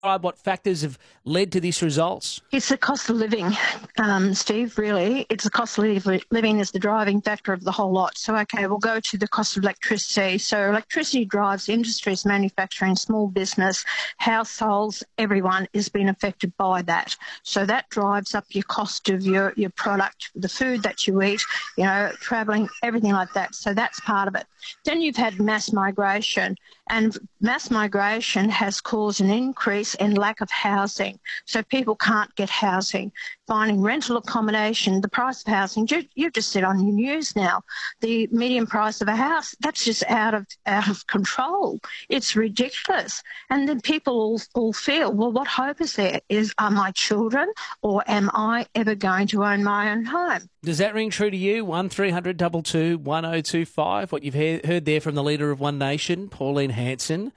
what factors have led to this results? It's the cost of living, Steve, really. It's the cost of living is the driving factor of the whole lot. So, okay, we'll go to the cost of electricity. So electricity drives industries, manufacturing, small business, households, everyone is being affected by that. So that drives up your cost of your product, the food that you eat, travelling, everything like that. So that's part of it. Then you've had mass migration, and mass migration has caused an increase in lack of housing. So people can't get housing. Finding rental accommodation, the price of housing, you've just said on your news now, the median price of a house, that's just out of control. It's ridiculous. And then people all feel, well, what hope is there? Are my children, or am I ever going to own my own home? Does that ring true to you? 1300 22 1025. What you've heard there from the leader of One Nation, Pauline Hanson.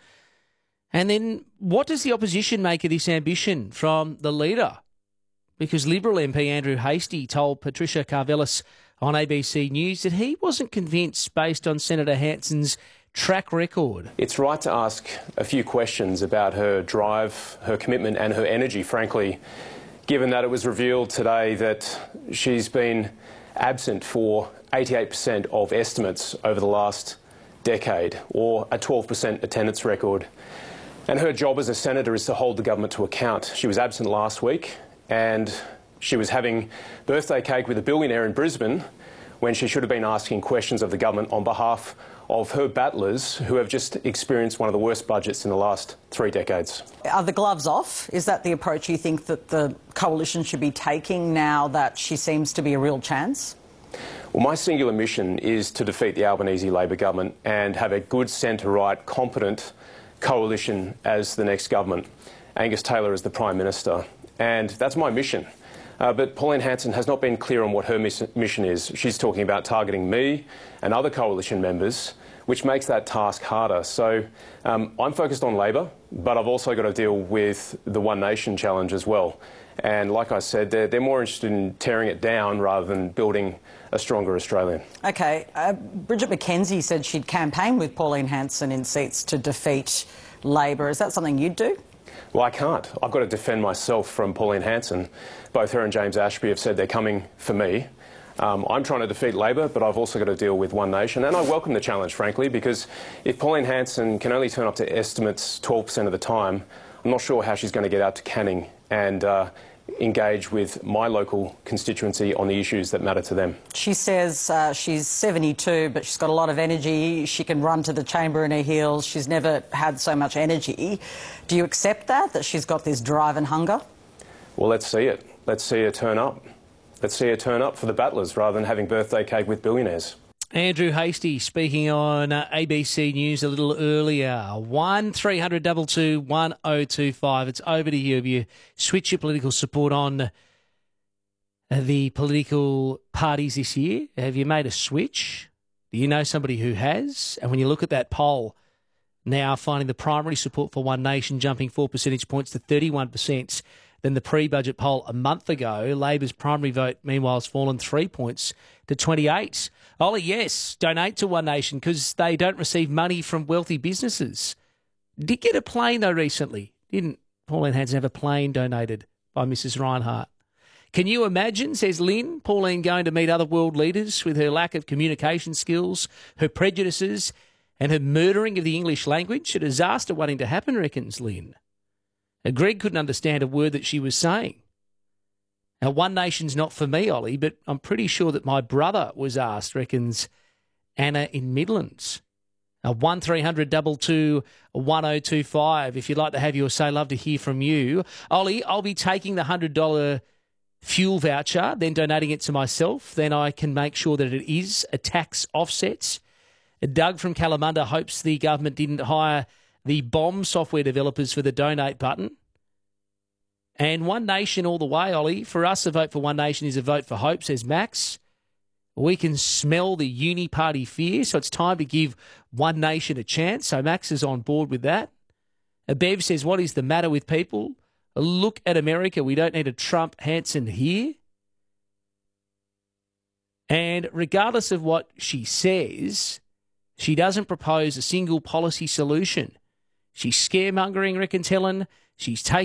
And then what does the opposition make of this ambition from the leader? Because Liberal MP Andrew Hastie told Patricia Karvelis on ABC News that he wasn't convinced based on Senator Hanson's track record. It's right to ask a few questions about her drive, her commitment and her energy, frankly, given that it was revealed today that she's been absent for 88% of estimates over the last decade, or a 12% attendance record. And her job as a senator is to hold the government to account. She was absent last week, and she was having birthday cake with a billionaire in Brisbane when she should have been asking questions of the government on behalf of her battlers who have just experienced one of the worst budgets in the last 3 decades. Are the gloves off? Is that the approach you think that the coalition should be taking now that she seems to be a real chance? Well, my singular mission is to defeat the Albanese Labor government and have a good centre-right, competent coalition as the next government. Angus Taylor is the Prime Minister, and that's my mission. But Pauline Hanson has not been clear on what her mission is. She's talking about targeting me and other coalition members, which makes that task harder. So I'm focused on Labor, but I've also got to deal with the One Nation challenge as well. And like I said, they're more interested in tearing it down rather than building a stronger Australian. OK. Bridget McKenzie said she'd campaign with Pauline Hanson in seats to defeat Labor. Is that something you'd do? Well, I can't. I've got to defend myself from Pauline Hanson. Both her and James Ashby have said they're coming for me. I'm trying to defeat Labor, but I've also got to deal with One Nation. And I welcome the challenge, frankly, because if Pauline Hanson can only turn up to estimates 12% of the time, I'm not sure how she's going to get out to Canning and engage with my local constituency on the issues that matter to them. She says she's 72, but she's got a lot of energy. She can run to the chamber in her heels. She's never had so much energy. Do you accept that she's got this drive and hunger? Well, let's see it. Let's see her turn up. Let's see her turn up for the battlers rather than having birthday cake with billionaires. Andrew Hastie speaking on ABC News a little earlier. 1300 22 1025. It's over to you. Have you switched your political support on the political parties this year? Have you made a switch? Do you know somebody who has? And when you look at that poll now, finding the primary support for One Nation jumping 4 percentage points to 31%, than the pre-budget poll a month ago. Labor's primary vote, meanwhile, has fallen 3 points to 28. Ollie, yes, donate to One Nation because they don't receive money from wealthy businesses. Did get a plane, though, recently. Didn't Pauline Hanson have a plane donated by Mrs. Reinhardt? Can you imagine, says Lynn, Pauline going to meet other world leaders with her lack of communication skills, her prejudices and her murdering of the English language? A disaster waiting to happen, reckons Lynn. Greg couldn't understand a word that she was saying. Now, One Nation's not for me, Ollie, but I'm pretty sure that my brother was asked, reckons Anna in Midlands. 1300 22 1025. If you'd like to have your say, love to hear from you. Ollie, I'll be taking the $100 fuel voucher, then donating it to myself. Then I can make sure that it is a tax offset. Doug from Kalamunda hopes the government didn't hire the bomb software developers for the donate button. And One Nation all the way, Ollie. For us, a vote for One Nation is a vote for hope, says Max. We can smell the uni party fear, so it's time to give One Nation a chance. So Max is on board with that. Bev says, what is the matter with people? Look at America. We don't need a Trump Hanson here. And regardless of what she says, she doesn't propose a single policy solution. She's scaremongering, reckons Helen. She's taken